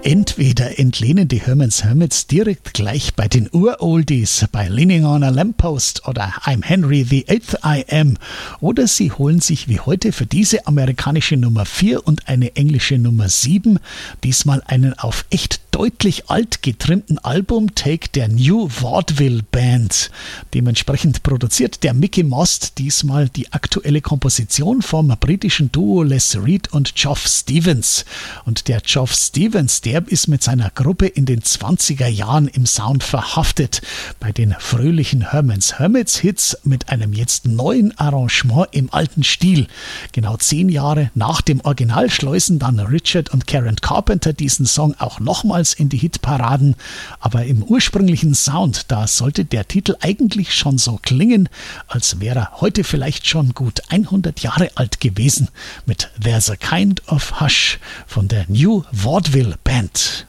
Entweder entlehnen die Herman's Hermits direkt gleich bei den Uroldies, bei Leaning on a Lamppost oder I'm Henry the Eighth I Am, oder sie holen sich wie heute für diese amerikanische Nummer 4 und eine englische Nummer 7 diesmal einen auf echt deutlich alt getrimmten Album-Take der New Vaudeville Band. Dementsprechend produziert der Mickey Most diesmal die aktuelle Komposition vom britischen Duo Les Reed und Geoff Stevens. Und der Geoff Stevens, der ist mit seiner Gruppe in den 20er Jahren im Sound verhaftet. Bei den fröhlichen Herman's Hermits Hits mit einem jetzt neuen Arrangement im alten Stil. Genau 10 Jahre nach dem Original schleusen dann Richard und Karen Carpenter diesen Song auch nochmals in die Hitparaden. Aber im ursprünglichen Sound, da sollte der Titel eigentlich schon so klingen, als wäre er heute vielleicht schon gut 100 Jahre alt gewesen mit There's a Kind of Hush von der New Vaudeville Band.